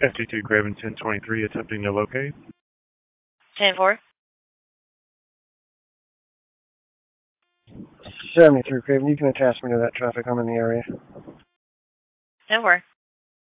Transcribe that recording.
FT2 Craven 1023 attempting to locate. 10-4. 73 Craven, you can attach me to that traffic. I'm in the area. 10-4.